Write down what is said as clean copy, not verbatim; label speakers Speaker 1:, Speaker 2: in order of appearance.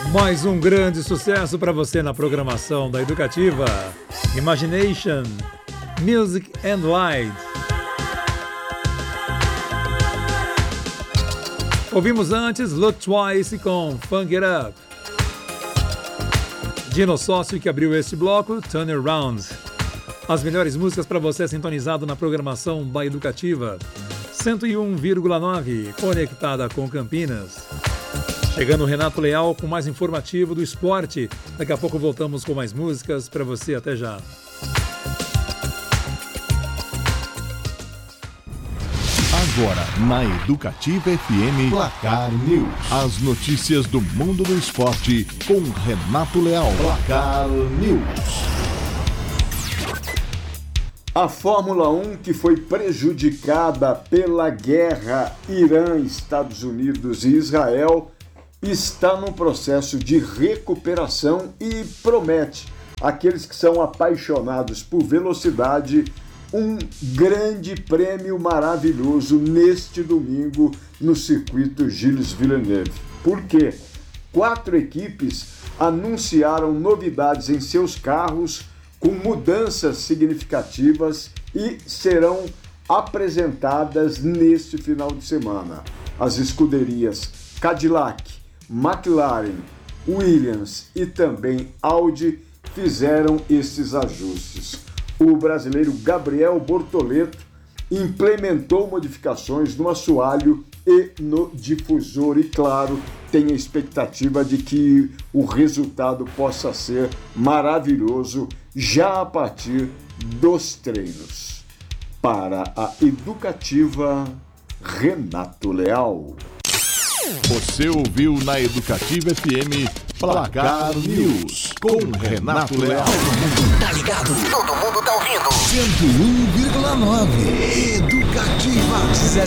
Speaker 1: Mais um grande sucesso para você na programação da Educativa. Imagination, Music and Light. Ouvimos antes Look Twice com Funk It Up. Dino Sócio que abriu este bloco, Turn Around. As melhores músicas para você sintonizado na programação da Educativa. 101,9, conectada com Campinas. Chegando o Renato Leal com mais informativo do esporte. Daqui a pouco voltamos com mais músicas para você. Até já.
Speaker 2: Agora, na Educativa FM, Placar News. As notícias do mundo do esporte com Renato Leal. Placar News.
Speaker 3: A Fórmula 1, que foi prejudicada pela guerra Irã, Estados Unidos e Israel, está num processo de recuperação e promete àqueles que são apaixonados por velocidade um grande prêmio maravilhoso neste domingo no circuito Gilles Villeneuve. Por quê? 4 equipes anunciaram novidades em seus carros com mudanças significativas e serão apresentadas neste final de semana. As escuderias Cadillac, McLaren, Williams e também Audi fizeram esses ajustes. O brasileiro Gabriel Bortoleto implementou modificações no assoalho e no difusor e, claro, tem a expectativa de que o resultado possa ser maravilhoso já a partir dos treinos. Para a Educativa, Renato Leal.
Speaker 2: Você ouviu na Educativa FM Placar News com Renato Leal.
Speaker 4: Tá ligado? Todo mundo tá ouvindo.
Speaker 5: 101,9 Educativa.